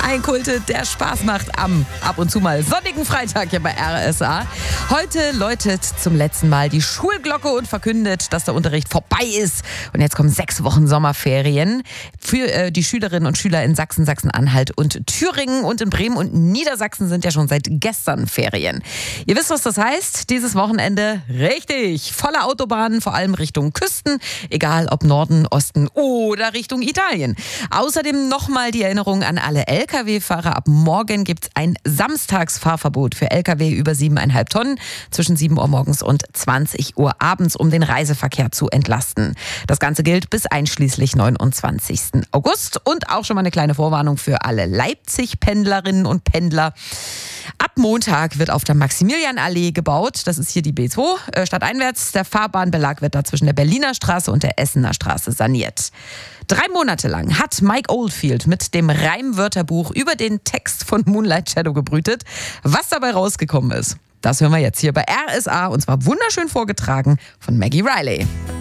Ein Kultet, der Spaß macht am ab und zu mal sonnigen Freitag hier bei RSA. Heute läutet zum letzten Mal die Schulglocke und verkündet, dass der Unterricht vorbei ist. Und jetzt kommen 6 Wochen Sommerferien für die Schülerinnen und Schüler in Sachsen, Sachsen-Anhalt und Thüringen. Und in Bremen und Niedersachsen sind ja schon seit gestern Ferien. Ihr wisst, was das heißt? Dieses Wochenende richtig volle Autobahnen, vor allem Richtung Küsten, egal ob Norden, Osten oder Richtung Italien. Außerdem nochmal die Erinnerung an alle Lkw-Fahrer. Ab morgen gibt es ein Samstagsfahrverbot für Lkw über 7,5 Tonnen zwischen 7 Uhr morgens und 20 Uhr abends, um den Reiseverkehr zu entlasten. Das Ganze gilt bis einschließlich 29. August. Und auch schon mal eine kleine Vorwarnung für alle Leipzig-Pendlerinnen und Pendler. Ab Montag wird auf der Maximilianallee gebaut. Das ist hier die B2, stadteinwärts. Der Fahrbahnbelag wird da zwischen der Berliner Straße und der Essener Straße saniert. 3 Monate lang hat Mike Oldfield mit dem Reimwörterbuch über den Text von Moonlight Shadow gebrütet. Was dabei rausgekommen ist, das hören wir jetzt hier bei RSA, und zwar wunderschön vorgetragen von Maggie Riley.